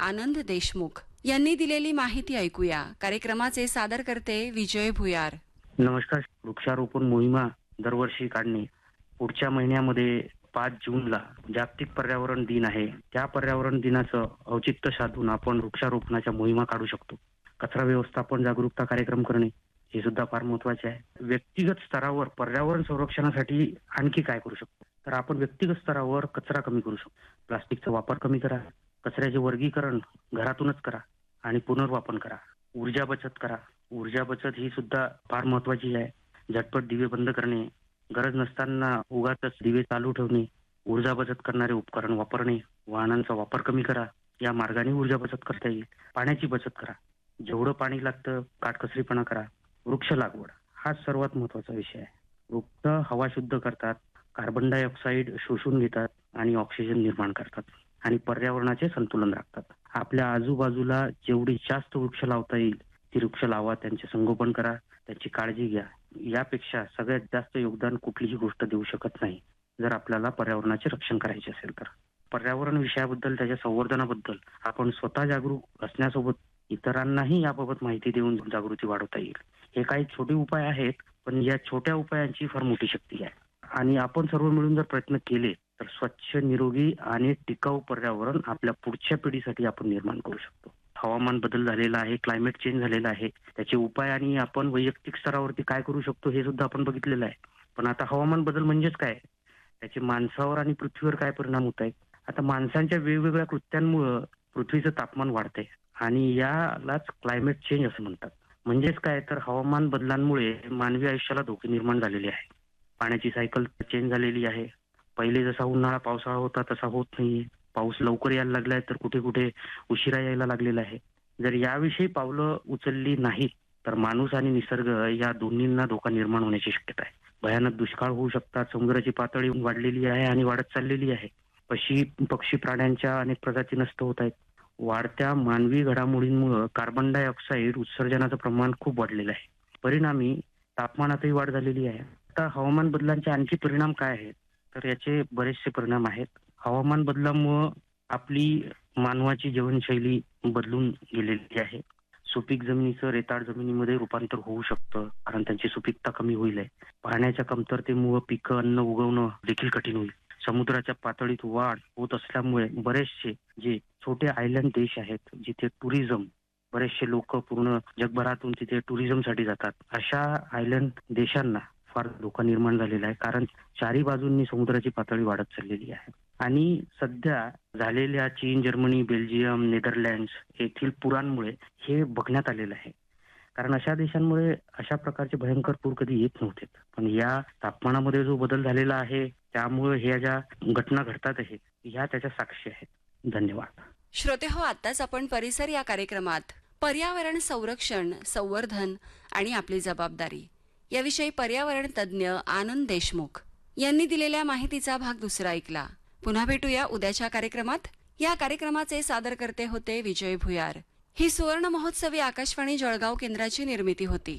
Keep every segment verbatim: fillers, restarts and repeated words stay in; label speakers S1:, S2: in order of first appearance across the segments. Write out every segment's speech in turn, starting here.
S1: आनंद देशमुख यांनी दिलेली माहिती ऐकूया. कार्यक्रमाचे सादर करते विजय भुयार.
S2: नमस्कार. वृक्षारोपण मोहिमा दरवर्षी काढणे. पुढच्या महिन्यामध्ये पाच जूनला जागतिक पर्यावरण दिन आहे. त्या पर्यावरण दिनाचं औचित्य साधून आपण वृक्षारोपणाच्या मोहिमा काढू शकतो. कचरा व्यवस्थापन जागरूकता कार्यक्रम करणे हे सुद्धा फार महत्वाचे आहे. व्यक्तिगत स्तरावर पर्यावरण संरक्षणासाठी आणखी काय करू शकतो, तर आपण व्यक्तिगत स्तरावर कचरा कमी करू शकतो. प्लास्टिकचा वापर कमी करा, कचऱ्याचे वर्गीकरण घरातूनच करा आणि पुनर्वापर करा. ऊर्जा बचत करा. ऊर्जा बचत ही सुद्धा फार महत्वाची आहे. झटपट दिवे बंद करणे, गरज नसताना उगाचच दिवे चालू ठेवणे, ऊर्जा बचत करणारे उपकरण वापरणे, वाहनांचा वापर कमी करा. या मार्गाने ऊर्जा बचत करता येईल. पाण्याची बचत करा. जेवढं पाणी लागतं काटकसरीपणा करा. वृक्ष लागवड हा सर्वात महत्वाचा विषय आहे. वृक्ष हवा शुद्ध करतात, कार्बन डायऑक्साईड शोषून घेतात आणि ऑक्सिजन निर्माण करतात आणि पर्यावरणाचे संतुलन राखतात. आपल्या आजूबाजूला जेवढी जास्त वृक्ष लावता येईल ती वृक्ष लावा. त्यांचे संगोपन करा, त्यांची काळजी घ्या. यापेक्षा सगळ्यात जास्त योगदान कुठलीही गोष्ट देऊ शकत नाही जर आपल्याला पर्यावरणाचे रक्षण करायचे असेल तर. पर्यावरण विषयाबद्दल, त्याच्या संवर्धनाबद्दल आपण स्वतः जागरूक असण्यासोबत इतरांनाही याबाबत माहिती देऊन जागृती वाढवता येईल. हे काही छोटे उपाय आहेत, पण या छोट्या उपायांची फार मोठी शक्ती आहे आणि आपण सर्व मिळून जर प्रयत्न केले तर स्वच्छ, निरोगी आणि टिकाऊ पर्यावरण आपल्या पुढच्या पिढीसाठी आपण निर्माण करू शकतो. हवामान बदल झालेला आहे, क्लायमेट चेंज झालेला आहे. त्याचे उपाय आणि आपण वैयक्तिक स्तरावरती काय करू शकतो हे सुद्धा आपण बघितलेलं आहे. पण आता हवामान बदल म्हणजेच काय, त्याचे माणसावर आणि पृथ्वीवर काय परिणाम होत आहेत. आता माणसांच्या वेगवेगळ्या कृत्यांमुळे पृथ्वीचं तापमान वाढतंय आणि यालाच क्लायमेट चेंज असं म्हणतात. म्हणजेच काय, तर हवामान बदलांमुळे मानवी आयुष्याला धोके निर्माण झालेले आहे. पाण्याची सायकल चेंज झालेली आहे. पहिले जसा उन्हाळा पावसाळा होता तसा होत नाहीये. पाऊस लवकर यायला लागलाय तर कुठे कुठे उशिरा यायला लागलेला आहे. जर याविषयी पावलं उचलली नाहीत तर माणूस आणि निसर्ग या दोन्हींना धोका निर्माण होण्याची शक्यता आहे. भयानक दुष्काळ होऊ शकतात. समुद्राची पातळी वाढलेली आहे आणि वाढत चाललेली आहे. पक्षी पक्षी प्राण्यांच्या अनेक प्रजाती नष्ट होत आहेत. वाढत्या मानवी घडामोडींमुळे कार्बन डायऑक्साईड उत्सर्जनाचं प्रमाण खूप वाढलेलं आहे. परिणामी तापमानातही वाढ झालेली आहे. आता हवामान बदलांचे आणखी परिणाम काय आहेत, तर याचे बरेचसे परिणाम आहेत. हवामान बदलामुळे आपली मानवाची जीवनशैली बदलून गेलेली आहे. सुपीक जमिनीचं रेताड जमिनीमध्ये रूपांतर होऊ शकतं, कारण त्यांची सुपीकता कमी होईल आहे. पाण्याच्या कमतरतेमुळे पिकं अन्न उगवणं देखील कठीण होईल. समुद्राच्या पातळीत वाढ होत असल्यामुळे बरेचसे जे छोटे आयलँड देश आहेत जिथे टुरिझम, बरेचसे लोक पूर्ण जगभरातून तिथे टुरिझमसाठी जातात, अशा आयलँड देशांना फार धोका निर्माण झालेला आहे. कारण चारी बाजूंनी समुद्राची पातळी वाढत चाललेली आहे. आणि सध्या झालेल्या चीन, जर्मनी, बेल्जियम, नेदरलँड्स येथील पुरांमुळे हे बघण्यात आलेलं आहे. कारण अशा देशांमुळे अशा प्रकारचे भयंकर पूर कधी येत नव्हते. पण या तापमानामध्ये जो बदल झालेला आहे त्यामुळे ह्या ज्या घटना घडतात आहेत ह्या त्याच्या साक्षी आहेत. धन्यवाद.
S1: श्रोते हो, आताच आपण परिसर या कार्यक्रमात पर्यावरण संरक्षण, संवर्धन आणि आपली जबाबदारी याविषयी पर्यावरण तज्ज्ञ आनंद देशमुख यांनी दिलेल्या माहितीचा भाग दुसरा ऐकला. पुन्हा भेटूया उद्याच्या कार्यक्रमात. या कार्यक्रमाचे सादरकर्ते होते विजय भुयार. ही सुवर्ण महोत्सवी आकाशवाणी जळगाव केंद्राची निर्मिती होती.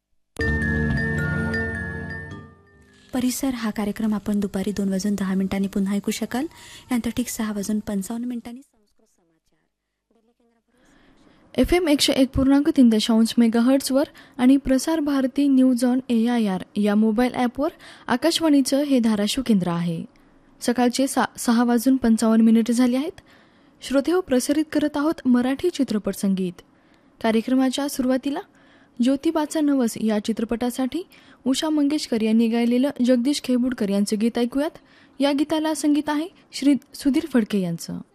S3: परिसर हा कार्यक्रम आपण दुपारी दोन वाजून दहा मिनिटांनी पुन्हा ऐकू शकाल. यानंतर ठीक सहा वाजून पंचावन्न मिनिटांनी संस्कृत समाचार
S4: एफ एम एकशे एक पूर्णांक तीन दशांश मेगाहर्ट्झवर आणि Prasar Bharati news on A I R या मोबाईल ॲपवर आकाशवाणीचं हे धाराशिव केंद्र आहे. सकाळचे सा सहा वाजून पंचावन्न मिनिटे झाली आहेत. श्रोतेहो, प्रसारित करत आहोत मराठी चित्रपट संगीत. कार्यक्रमाच्या सुरुवातीला ज्योतिबाचा नवस या चित्रपटासाठी उषा मंगेशकर यांनी गायलेलं जगदीश खेबुडकर यांचं गीत ऐकूयात. या गीताला संगीत आहे श्री सुधीर फडके यांचं.